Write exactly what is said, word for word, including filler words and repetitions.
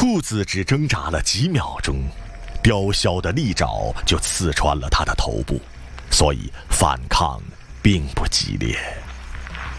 兔子只挣扎了几秒钟，雕鸮的利爪就刺穿了它的头部，所以反抗并不激烈。